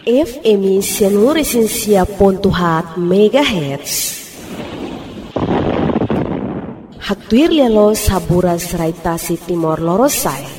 FM Seluruh Pontuhat MHz. Haktuir lelo sabura serai tasi Timor Lorosai.